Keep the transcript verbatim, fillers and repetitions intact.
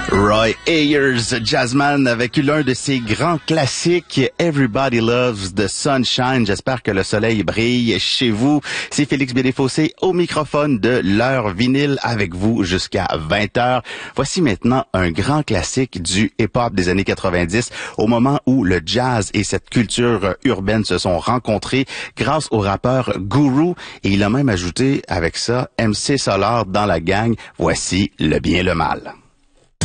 Roy Ayers, jazzman, avec l'un de ses grands classiques, Everybody Loves the Sunshine. J'espère que le soleil brille chez vous. C'est Félix Bédéfossé au microphone de l'heure vinyle avec vous jusqu'à vingt heures. Voici maintenant un grand classique du hip-hop des années quatre-vingt-dix, au moment où le jazz et cette culture urbaine se sont rencontrés grâce au rappeur Guru. Et il a même ajouté avec ça M C Solar dans la gang. Voici Le Bien le Mal.